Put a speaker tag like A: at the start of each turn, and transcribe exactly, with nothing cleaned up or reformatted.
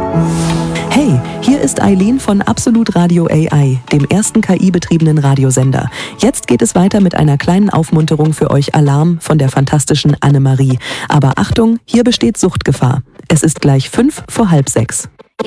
A: Hey, hier ist Eileen von Absolut Radio A I, dem ersten K I-betriebenen Radiosender. Jetzt geht es weiter mit einer kleinen Aufmunterung für euch Alarm von der fantastischen Annemarie. Aber Achtung, hier besteht Suchtgefahr. Es ist gleich fünf vor halb sechs.